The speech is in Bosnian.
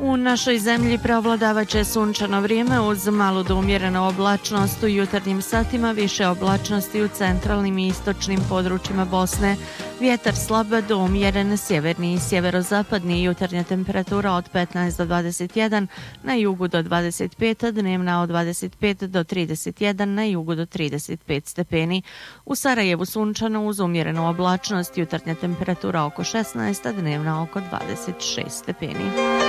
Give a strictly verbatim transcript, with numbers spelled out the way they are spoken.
U našoj zemlji preovladavaće sunčano vrijeme uz malu do umjerenu oblačnost u jutarnjim satima, više oblačnosti u centralnim i istočnim područjima Bosne. Vjetar slab do umjeren, sjeverni i sjeverozapadni, jutarnja temperatura od petnaest do dvadeset jedan, na jugu do dvadeset pet, dnevna od dvadeset pet do trideset jedan, na jugu do trideset pet stepeni. U Sarajevu sunčano uz umjerenu oblačnost, jutarnja temperatura oko šesnaest, a dnevna oko dvadeset šest stepeni.